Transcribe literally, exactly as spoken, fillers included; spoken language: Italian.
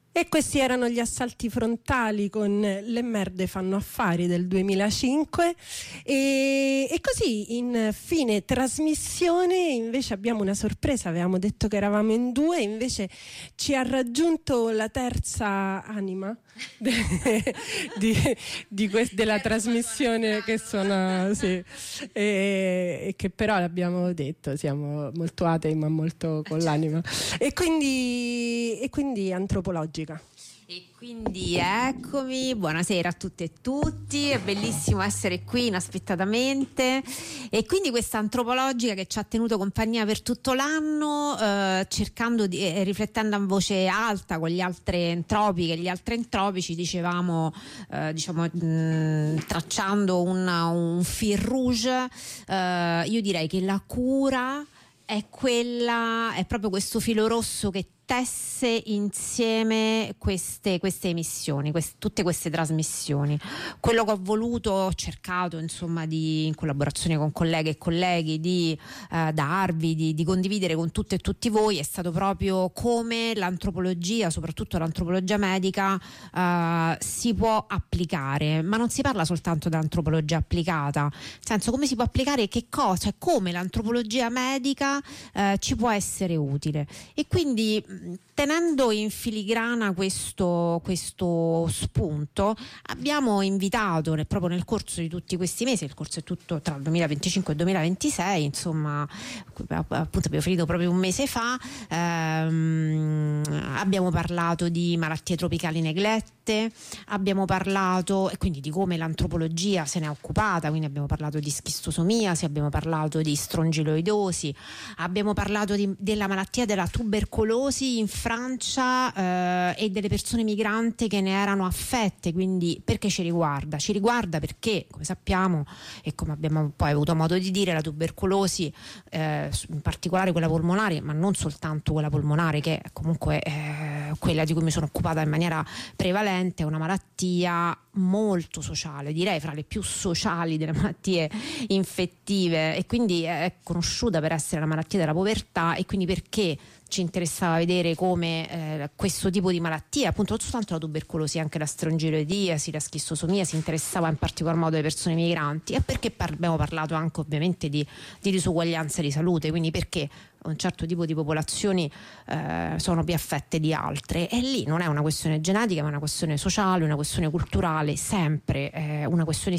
E questi erano gli assalti frontali con Le merde fanno affari del duemilacinque, e, e così in fine trasmissione invece abbiamo una sorpresa. Avevamo detto che eravamo in due, invece ci ha raggiunto la terza anima de, di, di que- della trasmissione, che sono sì, e, e che però l'abbiamo detto, siamo molto atei ma molto con l'anima, e quindi, e quindi antropologica. E quindi eccomi, buonasera a tutte e tutti, è bellissimo essere qui inaspettatamente. E quindi questa antropologica che ci ha tenuto compagnia per tutto l'anno, eh, cercando di, eh, riflettendo a voce alta con gli altri entropi, che gli altri entropici dicevamo, eh, diciamo, mh, tracciando una, un fil rouge. Eh, io direi che la cura è quella, è proprio questo filo rosso che tesse insieme queste, queste emissioni, queste, tutte queste trasmissioni. Quello che ho voluto, ho cercato insomma di, in collaborazione con colleghe e colleghi, di eh, darvi, di, di condividere con tutte e tutti voi, è stato proprio come l'antropologia, soprattutto l'antropologia medica, eh, si può applicare, ma non si parla soltanto di antropologia applicata, nel senso come si può applicare, che cosa, cioè come l'antropologia medica eh, ci può essere utile. E quindi, tenendo in filigrana questo, questo spunto, abbiamo invitato nel, proprio nel corso di tutti questi mesi, il corso è tutto tra il duemilaventicinque e il duemilaventisei, insomma appunto abbiamo finito proprio un mese fa, ehm, abbiamo parlato di malattie tropicali neglette, abbiamo parlato e quindi di come l'antropologia se ne è occupata, quindi abbiamo parlato di schistosomiasi, abbiamo parlato di strongiloidosi, abbiamo parlato di, della malattia della tubercolosi in Francia, eh, e delle persone migranti che ne erano affette. Quindi perché ci riguarda? Ci riguarda perché, come sappiamo e come abbiamo poi avuto modo di dire, la tubercolosi, eh, in particolare quella polmonare, ma non soltanto quella polmonare, che è comunque eh, quella di cui mi sono occupata in maniera prevalente, è una malattia molto sociale, direi fra le più sociali delle malattie infettive, e quindi è conosciuta per essere la malattia della povertà. E quindi perché ci interessava vedere come eh, questo tipo di malattia, appunto non soltanto la tubercolosi, anche la strongiloidiasi, la schistosomia, si interessava in particolar modo alle persone migranti, e perché par- abbiamo parlato anche ovviamente di, di disuguaglianza di salute, quindi perché un certo tipo di popolazioni eh, sono più affette di altre, e lì non è una questione genetica ma è una questione sociale, una questione culturale, sempre eh, una questione